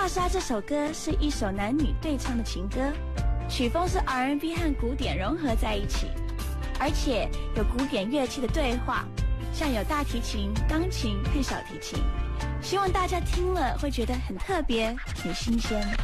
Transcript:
大沙这首歌是一首男女对唱的情歌，曲风是 R&B 和古典融合在一起，而且有古典乐器的对话，像有大提琴、钢琴和小提琴，希望大家听了会觉得很特别、很新鲜。